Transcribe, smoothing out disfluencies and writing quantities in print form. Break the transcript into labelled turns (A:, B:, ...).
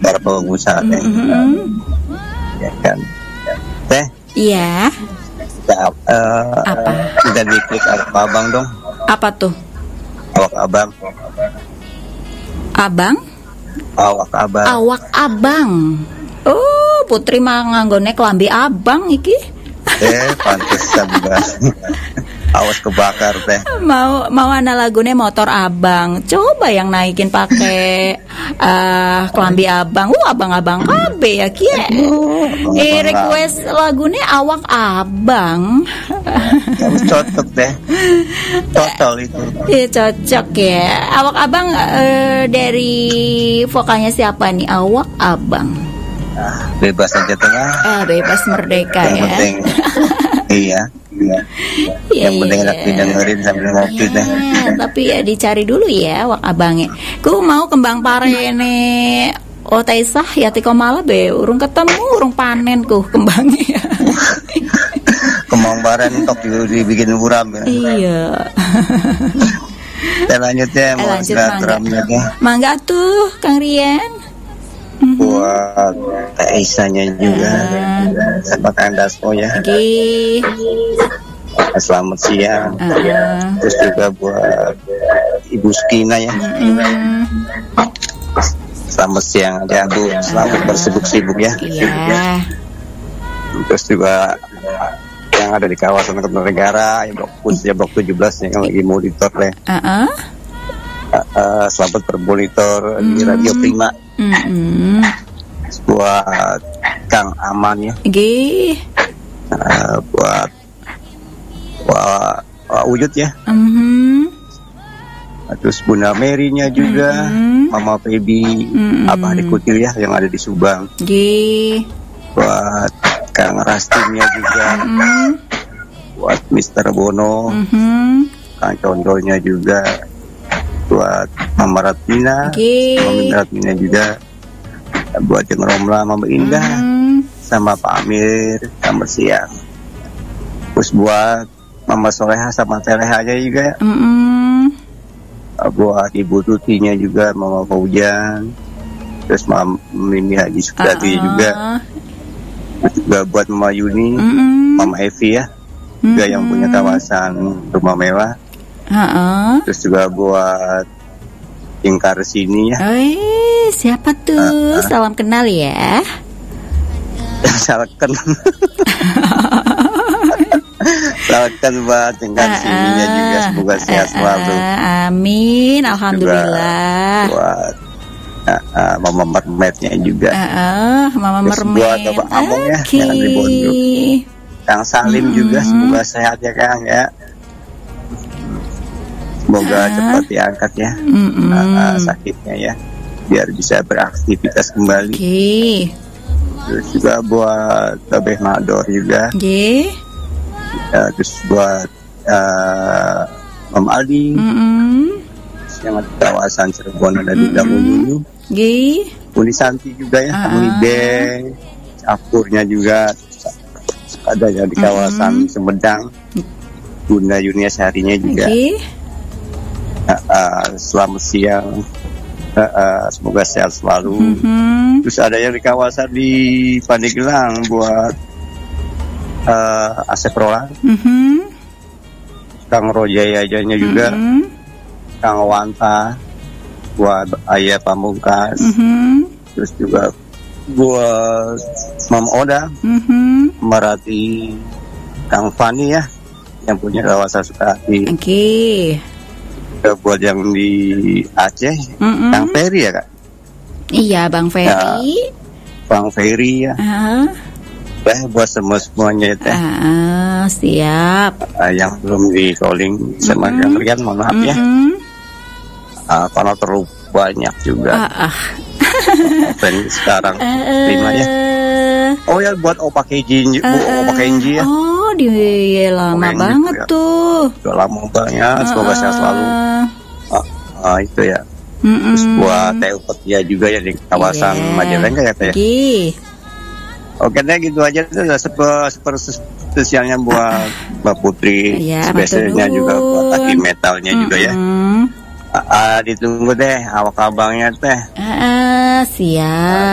A: para pengusaha teh. Ya kan. Teh.
B: Iya.
A: Apa? Udah diklik awak abang dong.
B: Apa tuh?
A: Awak abang.
B: Abang?
A: Awak abang.
B: Awak abang. Oh, Putri mah nganggone klambi abang iki.
A: Pantesan Mbak. Awas kebakar teh.
B: Mau ana lagune motor abang. Coba yang naikin pakai klambi abang. Abang-abang kabeh ya kie. Request lagune awak abang.
A: Kamu cocok deh. Total itu.
B: Iya cocok ya. Awak abang dari vokalnya siapa nih? Awak abang.
A: Bebas aja tengah.
B: Bebas merdeka
A: yang
B: ya.
A: Penting, iya. Yang penting enak didengerin sambil ngopi deh.
B: Tapi ya dicari dulu ya awak abangnya. Ku mau kembang parene Otaisah ya tiko malah be urung ketemu urung panen ku kembangnya.
A: Kembang baren tok dibikin buram ya.
B: Iya.
A: Dan lanjutnya mau silaturahmi aja.
B: Mangga tuh Kang Rian.
A: Buat Teh Isanya juga sama Kang Dasko ya. Selamat siang. Terus juga buat Ibu Skina ya. Selamat siang aja Bu. Selamat bersibuk-sibuk ya.
B: Iya.
A: Terus juga yang ada di kawasan Kertanegara ya blok 17 yang lagi monitor deh. Selamat bermonitor di Radio Prima. Buat Kang Aman ya. Buat Wujud ya. Terus Bunda Mary-nya juga, Mama Feby, Abah Dikutil ya yang ada di Subang. Buat Kang Rastimnya juga. Buat Mr. Bono. Kang Condolnya juga. Buat Mama Ratmina, Mama Ratmina juga. Buat yang Romla, Mama Indah, sama Pak Amir, selamat siang. Terus buat Mama Soleha sama Telehanya juga. Buat Ibu Tutinya juga, Mama Faujan. Terus Mama Mimi Haji Sukati juga. Terus juga buat Mama Yuni, Mama Evi ya, juga yang punya kawasan rumah mewah. Terus juga buat Ingkar sini ya.
B: Siapa tuh? Salam kenal ya.
A: Salam kenal. Salam buat Ingkar sininya juga, semoga sehat selalu.
B: Amin. Alhamdulillah.
A: Buat Mama Mermaidnya juga.
B: Mama Mermaid.
A: Buat Bapak Among ya, yang di Bondok. Kang Salim juga, semoga sehat ya Kang ya. Semoga cepat diangkat ya sakitnya ya, biar bisa beraktivitas kembali. Terus juga buat Babeh Mador juga. Terus buat Om Aldi yang ada di kawasan Cirebon ada di Damulu. Uni Santi juga ya, Uni Beng, Campurnya juga ada yang di kawasan Sumedang. Bunda Yunia Seharinya juga. Selamat siang, semoga sehat selalu. Terus ada yang di kawasan di Pandeglang buat Asep Roland, Kang Rojayanya juga, Kang Wanta buat Ayah Pamungkas, terus juga buat Mam Oda, Merati Kang Fani ya, yang punya kawasan Sukahati. Buat yang di Aceh, Kang Ferry ya Kak?
B: Iya Bang Ferry.
A: Bang Ferry ya. Buat semuanya ya.
B: Siap.
A: Yang belum di calling sama Kang Rian, mohon maaf ya. Karena terlalu banyak juga. Sekarang terima ya. Oh ya buat Opa Kenji, Opa Kenji ya.
B: Oh dia lama banget ya. Tuh.
A: Sudah lama banget, semoga sehat selalu. Itu ya. Terus buat Teh Upetia juga ya di kawasan Majalengka ya Teh. Oke deh gitu aja tuh spesialnya buat Mbak Putri, spesialnya juga buat Taki Metalnya juga ya. Ditunggu deh awak abangnya Teh.
B: Siap.